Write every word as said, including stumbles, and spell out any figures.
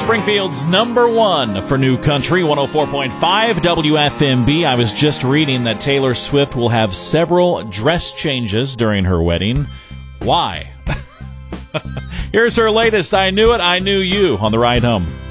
Springfield's number one for New Country, one oh four point five W F M B. I was just reading that Taylor Swift will have several dress changes during her wedding. Why? Here's her latest I Knew It, I Knew You on the ride home.